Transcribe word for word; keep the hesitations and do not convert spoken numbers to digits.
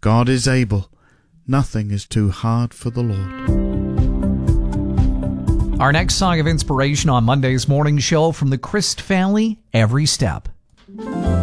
God is able. Nothing is too hard for the Lord. Our next song of inspiration on Monday's morning show from the Christ family, Every Step.